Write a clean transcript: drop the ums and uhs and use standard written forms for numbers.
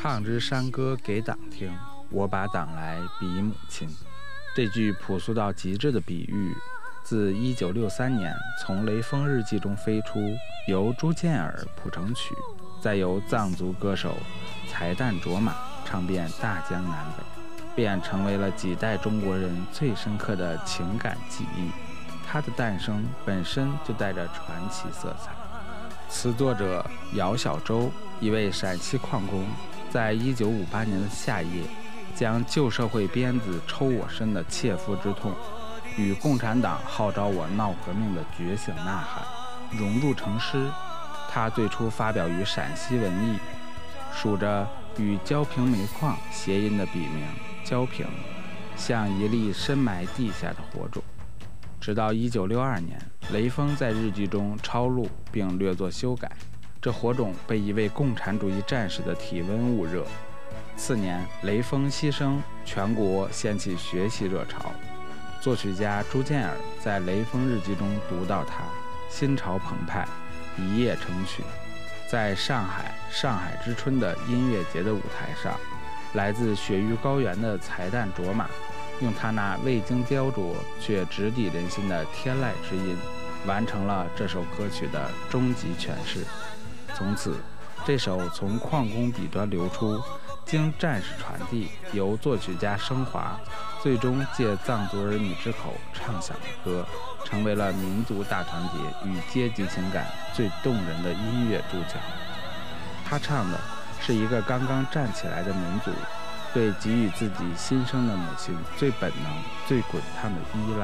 唱支山歌给党听，我把党来比母亲。这句朴素到极致的比喻，自1963年从《雷锋日记》中飞出，由朱建尔谱成曲，再由藏族歌手才旦卓玛唱遍大江南北，便成为了几代中国人最深刻的情感记忆。它的诞生本身就带着传奇色彩。词作者姚小舟，一位陕西矿工，在1958年的夏夜，将旧社会鞭子抽我身的切肤之痛，与共产党号召我闹革命的觉醒呐喊融入成诗。他最初发表于陕西文艺，署着与焦平煤矿谐音的笔名焦平，像一粒深埋地下的火种。直到1962年，雷锋在日记中抄录并略作修改，这火种被一位共产主义战士的体温捂热。次年，雷锋牺牲，全国掀起学习热潮。作曲家朱建尔在《雷锋日记》中读到他，心潮澎湃，一夜成曲。在上海之春的音乐节的舞台上，来自雪域高原的才旦卓玛，用他那未经雕琢却直抵人心的天籁之音，完成了这首歌曲的终极诠释。从此，这首从矿工笔端流出，经战士传递，由作曲家升华，最终借藏族儿女之口唱响的歌，成为了民族大团结与阶级情感最动人的音乐注脚。他唱的是一个刚刚站起来的民族对给予自己新生的母亲最本能、最滚烫的依赖。